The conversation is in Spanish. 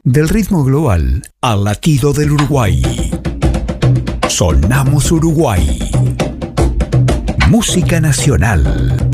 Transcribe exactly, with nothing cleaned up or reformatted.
Del ritmo global al latido del Uruguay. Sonamos Uruguay. Música nacional.